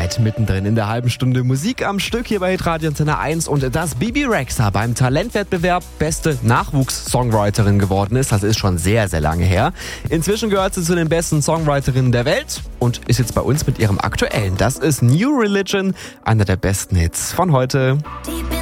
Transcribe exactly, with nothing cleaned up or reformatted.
seid mittendrin in der halben Stunde Musik am Stück hier bei Hitradio Antenne eins und dass Bibi Rexha beim Talentwettbewerb beste Nachwuchs-Songwriterin geworden ist, das ist schon sehr, sehr lange her. Inzwischen gehört sie zu den besten Songwriterinnen der Welt und ist jetzt bei uns mit ihrem aktuellen. Das ist New Religion, einer der besten Hits von heute. Deep